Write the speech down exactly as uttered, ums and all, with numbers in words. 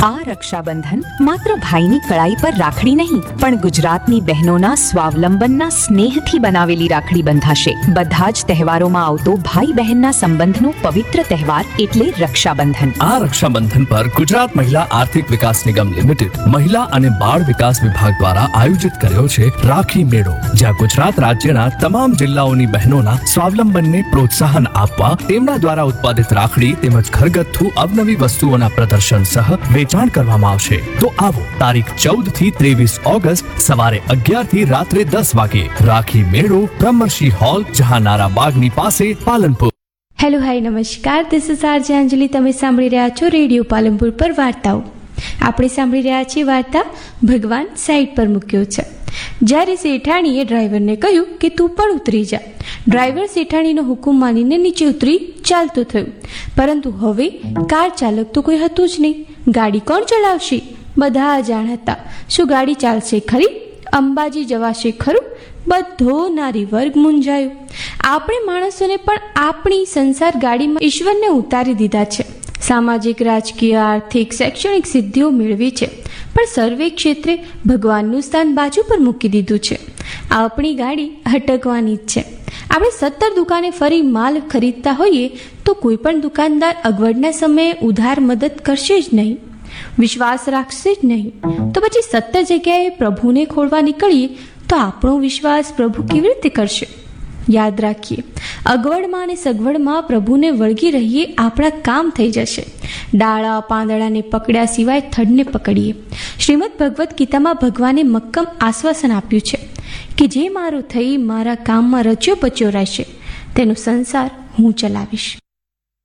આ રક્ષાબંધન માત્ર ભાઈની કળાઈ પર રાખડી નહીં, પણ ગુજરાતની બહેનોના સ્વાવલંબનના સ્નેહથી બનાવેલી રાખડી બંધાશે. બધા જ તહેવારોમાં આવતો ભાઈ બહેનના સંબંધનો પવિત્ર તહેવાર એટલે રક્ષાબંધન. આ રક્ષાબંધન પર ગુજરાત મહિલા આર્થિક વિકાસ નિગમ લિમિટેડ મહિલા અને બાળ વિકાસ વિભાગ દ્વારા આયોજિત કર્યો છે રાખી મેળો, જ્યાં ગુજરાત રાજ્યના તમામ જિલ્લાઓની બહેનોના સ્વાવલંબનને પ્રોત્સાહન આપવા તેમના દ્વારા ઉત્પાદિત રાખડી તેમજ ઘરગથ્થુ અવનવી વસ્તુઓના પ્રદર્શન સહ વેચાણ કરવામાં આવશે. તો આવો તારીખ ચૌદ થી ત્રેવીસ ઓગસ્ટ સવારે અગિયાર થી રાત્રે દસ વાગે રાખી મેળો, બ્રહ્મર્ષિ હોલ, જહાનારા બાગની પાસે, પાલનપુર. હેલો હાય નમસ્કાર, દિસ ઇઝ આરજે અંજલિ. તમે સાંભળી રહ્યા છો રેડિયો પાલનપુર પર વાર્તાઓ. આપણે સાંભળી રહ્યા છીએ વાર્તા ભગવાન સાઈડ પર મૂક્યો છે. જ્યારે શેઠાણીએ ડ્રાઈવરને કહ્યું કે તું પણ ઉતરી જા. ડ્રાઈવર શેઠાણીનો હુકમ માનીને નીચે ઉતરી ચાલતો થયો. પરંતુ હવે કાર ચાલક તો કોઈ હતું જ નહીં. ગાડી કોણ ચલાવશે? બધા અજાણ હતા. શું ગાડી ચાલશે ખરી? અંબાજી જવાશે ખરું? બધો નારી વર્ગ મૂંઝાયો. આપણે માણસોને પણ આપણી સંસાર ગાડીમાં ઈશ્વરને ઉતારી દીધા છે. સામાજિક, રાજકીય, આર્થિક, શૈક્ષણિક સિદ્ધિઓ મેળવી છે, પણ સર્વે ક્ષેત્રે ભગવાનનું સ્થાન બાજુ પર મૂકી દીધું છે. આપણી ગાડી હટકવાની જ છે. આપણે સત્તર દુકાને ફરી માલ ખરીદતા હોઈએ તો કોઈ પણ દુકાનદાર અગવડના સમયે ઉધાર મદદ કરશે જ નહીં, વિશ્વાસ રાખશે જ નહીં. તો પછી સત્તર જગ્યાએ પ્રભુને ખોળવા નીકળીએ તો આપણો વિશ્વાસ પ્રભુ કેવી રીતે કરશે? યાદ રાખીએ, અગવડમાં અને સગવડમાં પ્રભુને વળગી રહીએ, આપણા કામ થઈ જશે. ડાળા પાંદડાને પકડ્યા સિવાય થડને પકડીએ. શ્રીમદ ભગવદ્ ગીતામાં ભગવાને મક્કમ આશ્વાસન આપ્યું છે કે જે મારું થઈ મારા કામમાં રચ્યો પચ્યો રહેશે તેનો સંસાર હું ચલાવીશ.